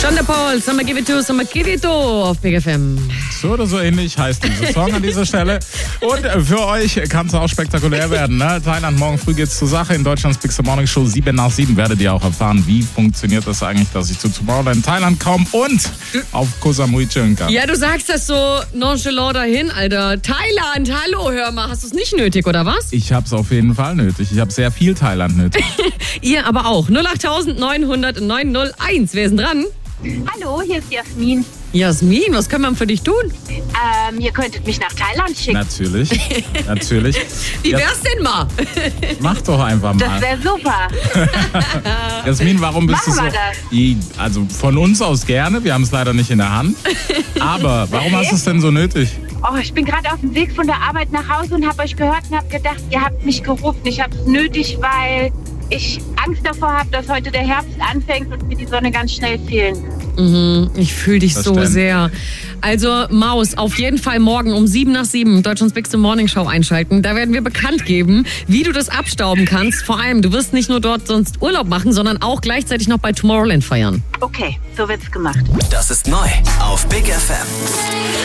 Sean Paul, Summer Give It To auf Big FM. So oder so ähnlich heißt dieser Song an dieser Stelle. Und für euch kann es auch spektakulär werden. Ne? Thailand, morgen früh geht's zur Sache. In Deutschlands Big Morning Show 7 nach 7 werdet ihr auch erfahren, wie funktioniert das eigentlich, dass ich zu Tomorrowland Thailand komme und auf Koh Samui chillen kann. Ja, du sagst das so nonchalant dahin, Alter. Thailand, hallo, hör mal, hast du es nicht nötig, oder was? Ich hab's auf jeden Fall nötig. Ich habe sehr viel Thailand nötig. Ihr aber auch. 08900 901. Wer ist denn dran? Hallo, hier ist Jasmin. Jasmin, was können wir für dich tun? Ihr könntet mich nach Thailand schicken. Natürlich, natürlich. Wie wär's denn mal? Mach doch einfach Das mal. wäre super. Jasmin, warum bist Machen du wir so... Also von uns aus gerne, wir haben es leider nicht in der Hand. Aber warum hast du es denn so nötig? Oh, ich bin gerade auf dem Weg von der Arbeit nach Hause und habe euch gehört und habe gedacht, ihr habt mich gerufen. Ich habe es nötig, weil ich Angst davor habe, dass heute der Herbst anfängt und mir die Sonne ganz schnell fehlen wird. Ich fühle dich so sehr. Also Maus, auf jeden Fall morgen um 7 nach 7 Deutschlands Big Morning Show einschalten. Da werden wir bekannt geben, wie du das abstauben kannst. Vor allem, du wirst nicht nur dort sonst Urlaub machen, sondern auch gleichzeitig noch bei Tomorrowland feiern. Okay, so wird's gemacht. Das ist neu auf Big FM.